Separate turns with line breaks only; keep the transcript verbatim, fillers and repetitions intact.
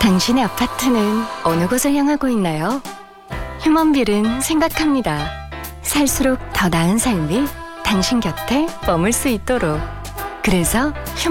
당신의 아파트는 어느 곳을 향하고 있나요? 휴먼빌은 생각합니다. 살수록 더 나은 삶이 당신 곁에 머물 수 있도록. 그래서